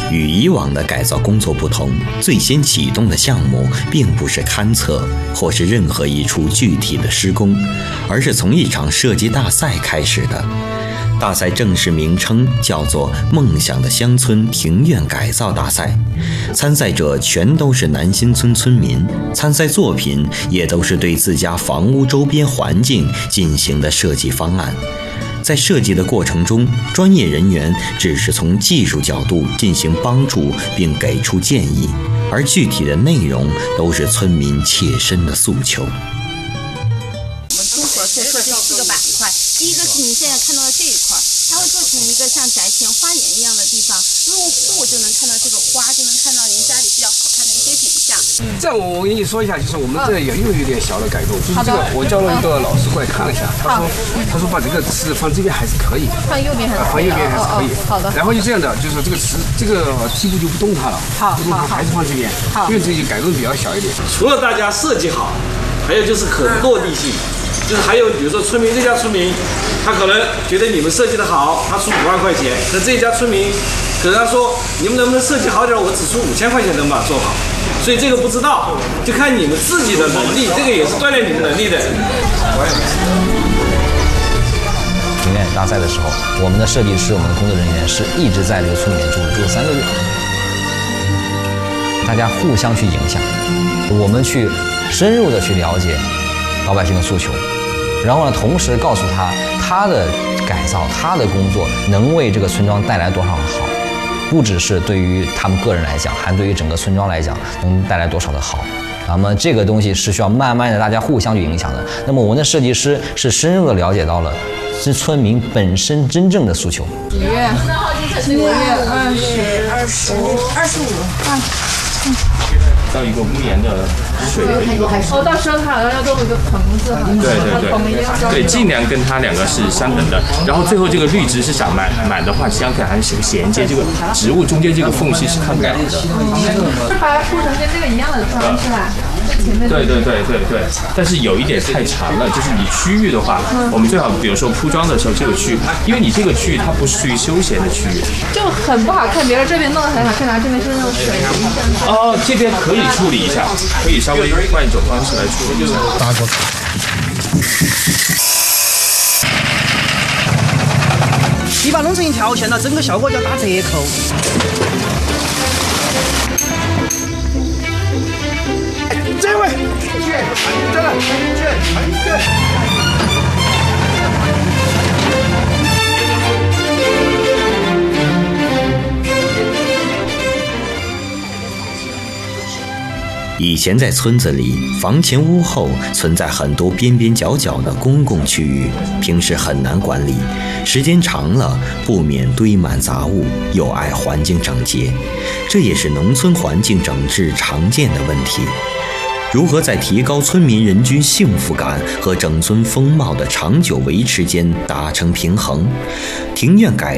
与以往的改造工作不同，最先启动的项目并不是勘测或是任何一处具体的施工，而是从一场设计大赛开始的。大赛正式名称叫做“梦想的乡村庭院改造大赛”，参赛者全都是南新村村民，参赛作品也都是对自家房屋周边环境进行的设计方案。在设计的过程中，专业人员只是从技术角度进行帮助并给出建议，而具体的内容都是村民切身的诉求。 我们综合做出这4个板块，第一个是你现在看到的这一块，它会做成一个像宅前花园一样的地方，入户就能看到这个花，就能看到您家里比较好看的一些景象。 这样我跟你说一下，就是我们这也有一点小的改动，就是这个我叫了一个老师过来看了一下，他说把这个池放这边还是可以， 放右边还是放右边还是可以。 好的。 然后就这样的，就是这个池这个梯步就不动它了，不动它还是放这边，因为这些改动比较小一点。 除了大家设计好，还有就是可落地性。就是还有，比如说村民这家村民，他可能觉得你们设计的好，他出5万块钱，那这一家村民可能他说你们能不能设计好点，我只出5000块钱能把它做好。所以这个不知道，就看你们自己的能力，这个也是锻炼你们能力的。 庭院大赛的时候，我们的设计师、我们的工作人员是一直在这个村里面住了3个月，大家互相去影响，我们去深入的去了解老百姓的诉求，然后呢，同时告诉他的改造、他的工作能为这个村庄带来多少的好，不只是对于他们个人来讲，还对于整个村庄来讲能带来多少的好。那么这个东西是需要慢慢的大家互相去影响的。那么我们的设计师是深入的了解到了村民本身真正的诉求。 几月？9月20、25。 到一个屋檐的水的一个， 到时候它好像要弄一个棚子哈， 对，尽量跟它2个是相等的。然后最后这个绿植是想满的话，相对还是衔接这个植物中间这个缝隙是看不了的。 是把它铺成跟这个一样的装是吧？ 对。但是有一点太长了，就是你区域的话，我们最好比如说铺装的时候这个区域，因为你这个区域它不是属于休闲的区域， 就很不好看。别人这边弄得很好看，这边是那种水泥像。 哦，这边可以处理一下，可以稍微换一种方式来处理。 搭过。 你把弄成一条线了，整个效果就要打折扣。这位， 以前在村子里，房前屋后存在很多边边角角的公共区域，平时很难管理，时间长了不免堆满杂物，有碍环境整洁。这也是农村环境整治常见的问题。如何在提高村民人均幸福感和整村风貌的长久维持间达成平衡？庭院改